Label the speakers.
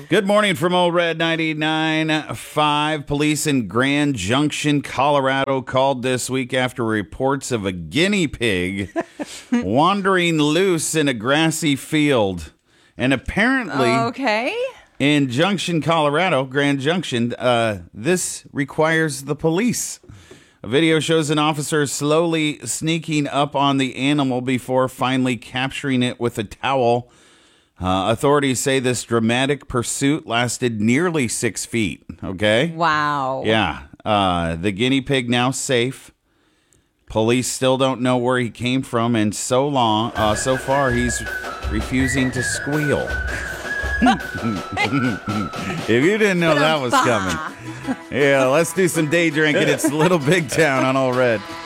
Speaker 1: Good morning from Old Red 99.5. Police in Grand Junction, Colorado called this week after reports of a guinea pig wandering loose in a grassy field. And apparently, in Junction, Colorado, Grand Junction, this requires the police. A video shows an officer slowly sneaking up on the animal before finally capturing it with a towel. Authorities say this dramatic pursuit lasted nearly 6 feet. Okay.
Speaker 2: Wow.
Speaker 1: Yeah. The guinea pig now safe. Police still don't know where he came from, and so far he's refusing to squeal. If you didn't know that was coming, yeah, let's do some day drinking. It's Little Big Town on All Red.